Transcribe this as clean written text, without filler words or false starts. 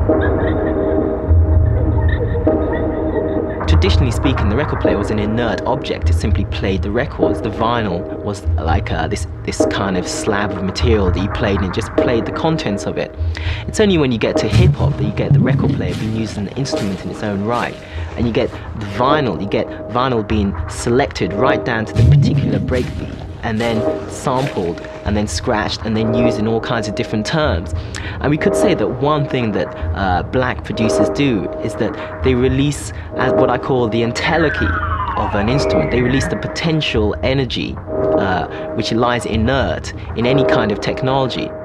Traditionally speaking, the record player was an inert object. It simply played the records. The vinyl was like this kind of slab of material that you played, and it just played the contents of it. It's only when you get to hip-hop that you get the record player being used as an instrument in its own right, and you get the vinyl. You get vinyl being selected right down to the particular breakbeat, and then sampled, and then scratched, and then used in all kinds of different terms. And we could say that one thing that black producers do is that they release what I call the entelechy of an instrument. They release the potential energy which lies inert in any kind of technology.